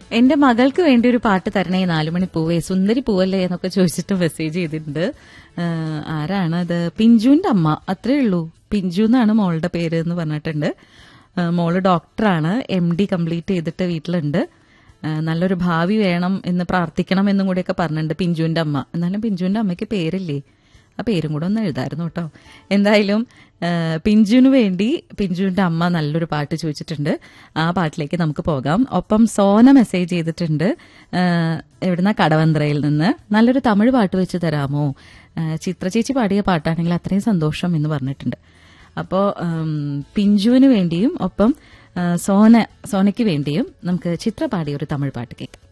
എന്റെ മകൾക്ക് വേണ്ടി ഒരു പാട്ട് തരണേ 4 മണി പൂവേ സുന്ദരി പൂവല്ലേ എന്നൊക്കെ ചോദിച്ചിട്ട് മെസ്സേജ് ചെയ്തിട്ടുണ്ട്. ആരാണത്? പിഞ്ചുവിന്റെ അമ്മ. അത്രേ ഉള്ളൂ. പിഞ്ചു എന്നാണ് മോളുടെ പേര് എന്ന് പറഞ്ഞിട്ടുണ്ട്. മോള് ഡോക്ടറാണ്, MD കംപ്ലീറ്റ് ചെയ്തിട്ട് വീട്ടിലുണ്ട്. നല്ലൊരു ഭാവി വേണം എന്ന് പ്രാർത്ഥിക്കണം എന്നും കൂടെയൊക്കെ പറഞ്ഞിട്ടുണ്ട് പിഞ്ചുവിന്റെ അമ്മ. എന്നാലും പിഞ്ചുവിന്റെ അമ്മയ്ക്ക് പേരില്ലേ? ആ പേരും കൂടെ ഒന്ന് എഴുതായിരുന്നു കേട്ടോ. എന്തായാലും പിഞ്ചുവിന് വേണ്ടി പിഞ്ചുവിന്റെ അമ്മ നല്ലൊരു പാട്ട് ചോദിച്ചിട്ടുണ്ട്. ആ പാട്ടിലേക്ക് നമുക്ക് പോകാം. ഒപ്പം സോന മെസ്സേജ് ചെയ്തിട്ടുണ്ട്. എവിടുന്ന? കടവന്ത്രയിൽ നിന്ന്. നല്ലൊരു തമിഴ് പാട്ട് വെച്ച് തരാമോ? ചിത്ര ചേച്ചി പാടിയ പാട്ടാണെങ്കിൽ അത്രയും സന്തോഷം എന്ന് പറഞ്ഞിട്ടുണ്ട്. അപ്പോൾ പിഞ്ചുവിന് വേണ്ടിയും ഒപ്പം സോനയ്ക്ക് വേണ്ടിയും നമുക്ക് ചിത്ര പാടിയ ഒരു തമിഴ് പാട്ട് കേൾക്കാം.